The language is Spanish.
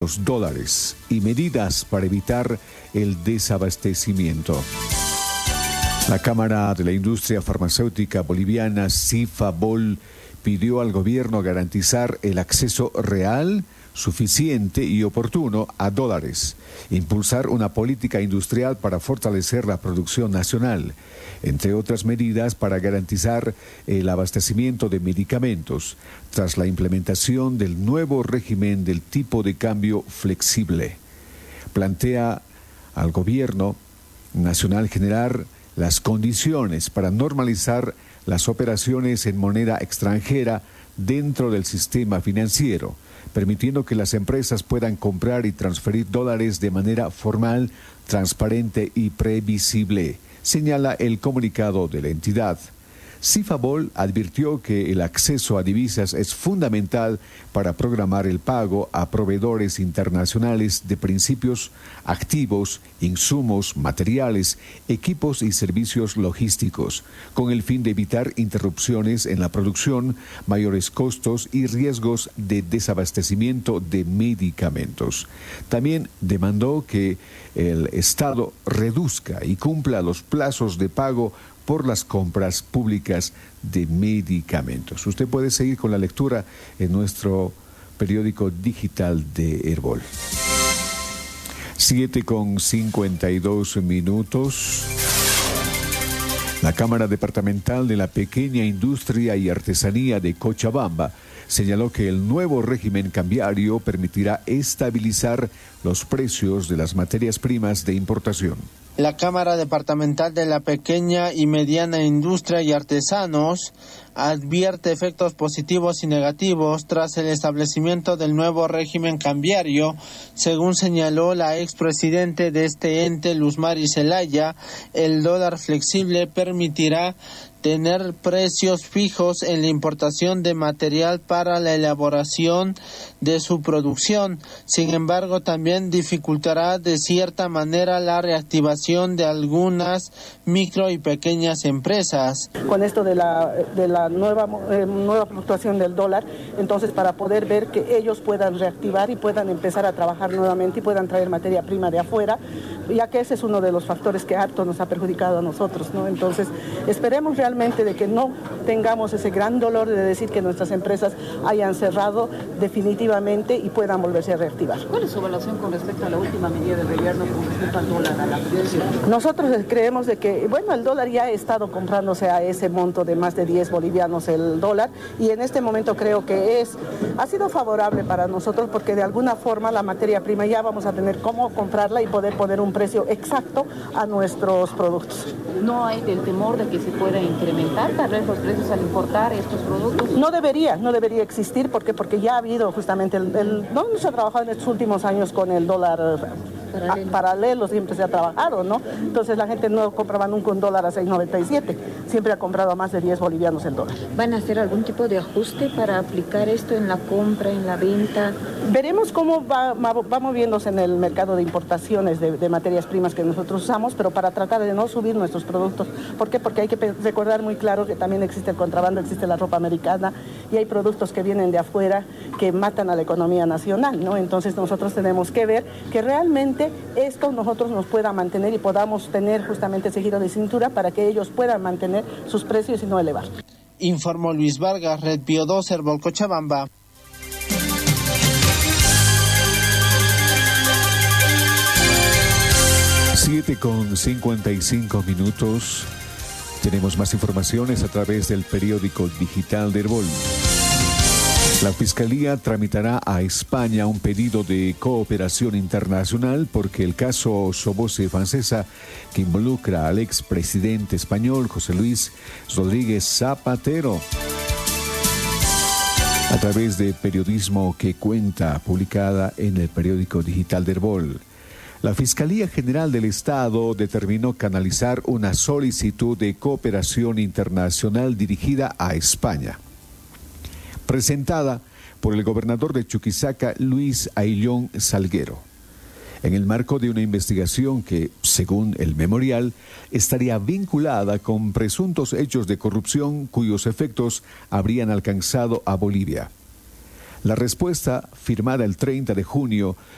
los dólares y medidas para evitar el desabastecimiento. La Cámara de la Industria Farmacéutica Boliviana, CIFABOL, pidió al gobierno garantizar el acceso real, suficiente y oportuno a dólares, impulsar una política industrial para fortalecer la producción nacional, entre otras medidas para garantizar el abastecimiento de medicamentos, tras la implementación del nuevo régimen del tipo de cambio flexible. Plantea al gobierno nacional generar las condiciones para normalizar las operaciones en moneda extranjera dentro del sistema financiero, permitiendo que las empresas puedan comprar y transferir dólares de manera formal, transparente y previsible, señala el comunicado de la entidad. CIFABOL advirtió que el acceso a divisas es fundamental para programar el pago a proveedores internacionales de principios activos, insumos, materiales, equipos y servicios logísticos, con el fin de evitar interrupciones en la producción, mayores costos y riesgos de desabastecimiento de medicamentos. También demandó que el Estado reduzca y cumpla los plazos de pago por las compras públicas de medicamentos. Usted puede seguir con la lectura en nuestro periódico digital de Herbol. 7:52. La Cámara Departamental de la Pequeña Industria y Artesanía de Cochabamba señaló que el nuevo régimen cambiario permitirá estabilizar los precios de las materias primas de importación. La Cámara Departamental de la Pequeña y Mediana Industria y Artesanos advierte efectos positivos y negativos tras el establecimiento del nuevo régimen cambiario. Según señaló la expresidente de este ente, Luzmari Zelaya, el dólar flexible permitirá tener precios fijos en la importación de material para la elaboración de su producción. Sin embargo, también dificultará de cierta manera la reactivación de algunas micro y pequeñas empresas. Con esto de la nueva fluctuación del dólar, entonces para poder ver que ellos puedan reactivar y puedan empezar a trabajar nuevamente y puedan traer materia prima de afuera, ya que ese es uno de los factores que harto nos ha perjudicado a nosotros, ¿no? Entonces, esperemos realmente de que no tengamos ese gran dolor de decir que nuestras empresas hayan cerrado definitivamente y puedan volverse a reactivar. ¿Cuál es su evaluación con respecto a la última medida del gobierno con respecto al dólar, a la fluctuación? Nosotros creemos de que, bueno, el dólar ya ha estado comprándose a ese monto de más de 10 bolivianos el dólar, y en este momento creo que ha sido favorable para nosotros porque de alguna forma la materia prima ya vamos a tener cómo comprarla y poder poner un precio exacto a nuestros productos. ¿No hay el temor de que se pueda incrementar tal vez los precios al importar estos productos? No debería existir porque ya ha habido justamente no se ha trabajado en estos últimos años con el dólar paralelo, siempre se ha trabajado, ¿no? Entonces la gente no compraba nunca un dólar a 6.97, siempre ha comprado a más de 10 bolivianos el dólar. ¿Van a hacer algún tipo de ajuste para aplicar esto en la compra, en la venta? Veremos cómo va moviéndose en el mercado de importaciones de materias primas que nosotros usamos, pero para tratar de no subir nuestros productos. ¿Por qué? Porque hay que recordar muy claro que también existe el contrabando, existe la ropa americana y hay productos que vienen de afuera que matan a la economía nacional, ¿no? Entonces nosotros tenemos que ver que realmente esto nosotros nos pueda mantener y podamos tener justamente ese giro de cintura para que ellos puedan mantener sus precios y no elevar. Informó Luis Vargas, Red Bio 2, Herbol Cochabamba. Siete con 55 minutos. Tenemos más informaciones a través del periódico digital de Herbol. La Fiscalía tramitará a España un pedido de cooperación internacional porque el caso Soboce Francesa, que involucra al expresidente español José Luis Rodríguez Zapatero. A través de Periodismo que Cuenta, publicada en el periódico digital de Herbol, la Fiscalía General del Estado determinó canalizar una solicitud de cooperación internacional dirigida a España, presentada por el gobernador de Chuquisaca, Luis Ayllón Salguero, en el marco de una investigación que, según el memorial, estaría vinculada con presuntos hechos de corrupción cuyos efectos habrían alcanzado a Bolivia. La respuesta, firmada el 30 de junio